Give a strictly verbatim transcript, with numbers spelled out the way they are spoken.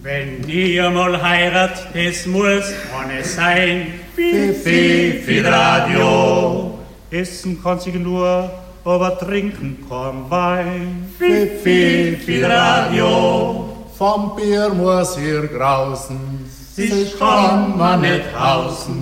Wenn ihr mal heirat, es muss ohne sein. Fifi, Radio. Essen kann sich nur, aber trinken kann Wein. Fifi, Radio. Vom Bier muss ihr grausen, sich kann man nicht hausen.